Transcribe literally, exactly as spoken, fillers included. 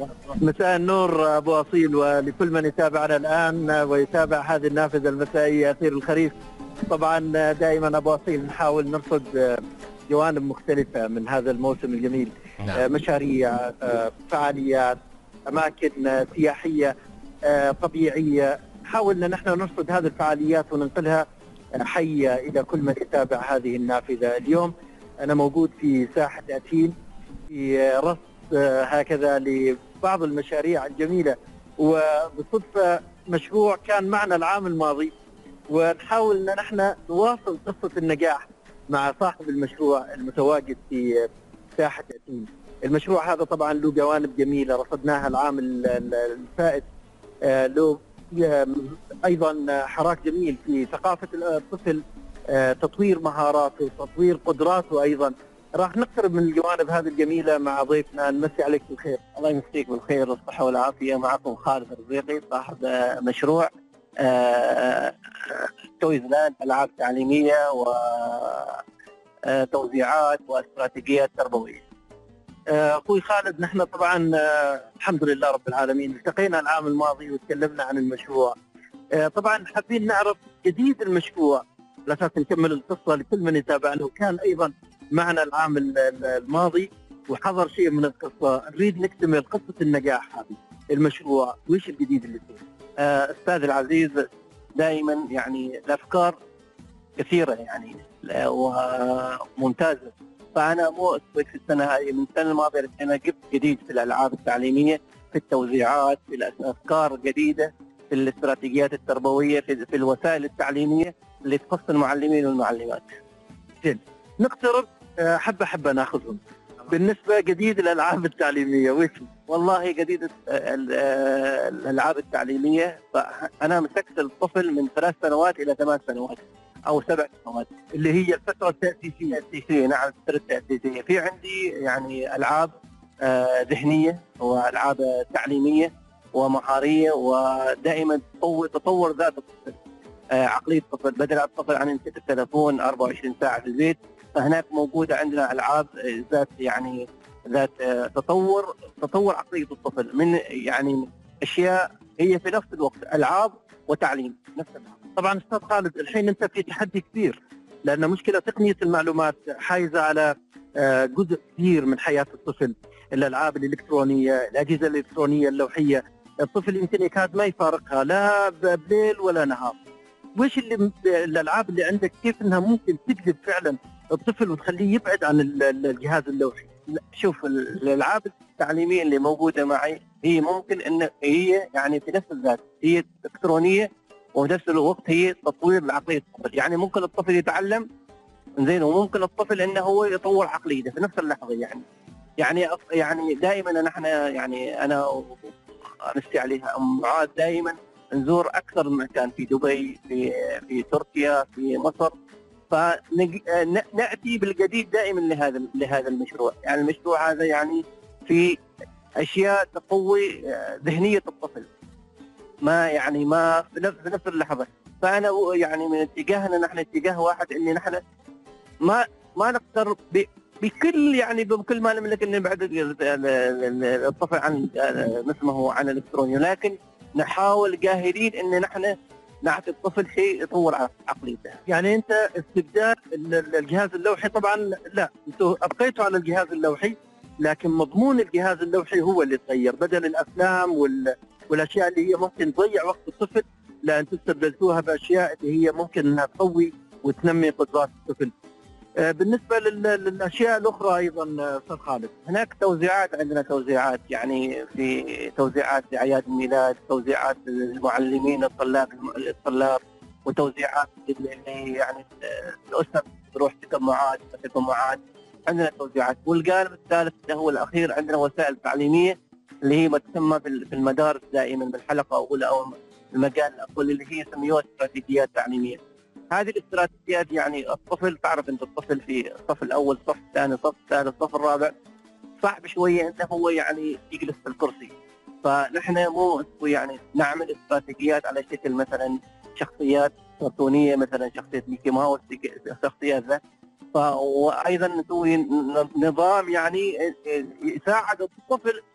مساء النور أبو أصيل، ولكل من يتابعنا الآن ويتابع هذه النافذة المسائية أثير الخريف. طبعا دائما أبو أصيل نحاول نرصد جوانب مختلفة من هذا الموسم الجميل. نعم. مشاريع، فعاليات، أماكن سياحية طبيعية، حاولنا نحن نرصد هذه الفعاليات وننقلها حية إلى كل من يتابع هذه النافذة. اليوم أنا موجود في ساحة أتين في رصد هكذا لبعض المشاريع الجميلة، وبصدفة مشروع كان معنا العام الماضي، ونحاول أن نحن نواصل قصة النجاح مع صاحب المشروع المتواجد في ساحة أتين. المشروع هذا طبعا له جوانب جميلة رصدناها العام الفائت، له أيضا حراك جميل في ثقافة الطفل، تطوير مهاراته، تطوير قدراته. أيضا راح نقترب من الجوانب هذه الجميلة مع ضيفنا. نمسي عليك بالخير. الله يمسيك بالخير والصحة والعافية. معكم خالد الرزيقي صاحب مشروع تويز لاند، ألعاب تعليمية وتوزيعات واستراتيجيات تربوية. أخوي خالد، نحن طبعا الحمد لله رب العالمين التقينا العام الماضي وتكلمنا عن المشروع. طبعا حابين نعرف جديد المشروع على اساس نكمل القصة لكل من يتابعنا، وكان أيضا معنا العام الماضي وحضر شيء من القصة. نريد نكتمل قصة النجاح هذه المشروع، وإيش الجديد اللي فيه؟ آه أستاذ العزيز، دائما يعني الأفكار كثيرة يعني وممتازة. فأنا مو أسبق في السنة هذه، من السنة الماضية أنا جبت جديد في الألعاب التعليمية، في التوزيعات، في الأفكار الجديدة، في الاستراتيجيات التربوية، في, في الوسائل التعليمية اللي تخص المعلمين والمعلمات. جد. نقترب حبة حبة ناخذهم. بالنسبة جديد الألعاب التعليمية ويش؟ والله جديد الألعاب التعليمية، فأنا مسكت الطفل من ثلاث سنوات إلى ثمان سنوات أو سبع سنوات، اللي هي الفترة التأسيسية. التأسيسية نعم، الفترة التأسيسية. في عندي يعني ألعاب ذهنية وألعاب تعليمية ومهارية، ودائما تطور تطور ذات الطفل، عقلية الطفل، بدل الطفل عن يمسك التلفون أربعة وعشرين ساعة في البيت. فهناك موجودة عندنا ألعاب ذات يعني ذات تطور تطور عقلية الطفل، من يعني أشياء هي في نفس الوقت ألعاب وتعليم نفس الوقت. طبعا أستاذ خالد، الحين أنت في تحدي كبير، لأن مشكلة تقنية المعلومات حايزة على جزء كبير من حياة الطفل. الألعاب الإلكترونية، الأجهزة الإلكترونية اللوحية، الطفل يمكن يكاد ما يفارقها لا بليل ولا نهار. وإيش اللي الألعاب اللي عندك كيف أنها ممكن تجذب فعلا الطفل وتخليه يبعد عن الجهاز اللوحي؟ شوف، الألعاب التعليمية اللي موجودة معي هي ممكن أن هي يعني في نفس الذات هي إلكترونية، وفي نفس الوقت هي تطوير لعقلية الطفل. يعني ممكن الطفل يتعلم زين، وممكن الطفل انه هو يطور عقليته في نفس اللحظه. يعني يعني يعني دائما نحن يعني انا امسي عليها ام معاذ، دائما نزور اكثر من مكان، في دبي، في في تركيا، في مصر، فناتي بالجديد دائما لهذا لهذا المشروع. يعني المشروع هذا يعني في اشياء تقوي ذهنيه الطفل، ما يعني ما في نفس في نفس اللحظه. فانا يعني من اتجاهنا نحن اتجاه واحد، اني نحن ما ما نقدر بكل يعني بكل ما نملك ان نبعد الطفل عن مثل ما هو عن الالكتروني، لكن نحاول جاهدين ان نحن نعطي الطفل شيء يطور عقليته. يعني انت استبدال الجهاز اللوحي طبعا لا، انتم ابقيتوا على الجهاز اللوحي، لكن مضمون الجهاز اللوحي هو اللي تغير. بدل الافلام وال والاشياء اللي هي ممكن تضيع وقت الطفل، لا انتم استبدلتوها باشياء اللي هي ممكن انها تقوي وتنمي قدرات الطفل. بالنسبه للاشياء الاخرى ايضا استاذ خالد، هناك توزيعات، عندنا توزيعات يعني في توزيعات لاعياد الميلاد، توزيعات للمعلمين الطلاب الطلاب وتوزيعات اللي يعني الاسر تروح تجمعات تجمعات عندنا توزيعات. والجانب الثالث اللي هو الاخير عندنا وسائل تعليميه اللي هي ما تسمى في المدارس دائما بالحلقه الاولى او المجال الاول، اللي هي يسميوها استراتيجيات تعليميه. هذه الاستراتيجيات يعني الطفل، تعرف انت الطفل في الصف الاول، الصف الثاني، الصف الثالث، الصف الرابع، صعب شويه انه هو يعني يجلس في الكرسي. فنحن مو يعني نعمل استراتيجيات على شكل مثلا شخصيات كرتونيه، مثلا شخصيه ميكي ماوس، شخصيات ذا. وايضا نسوي نظام يعني يساعد الطفل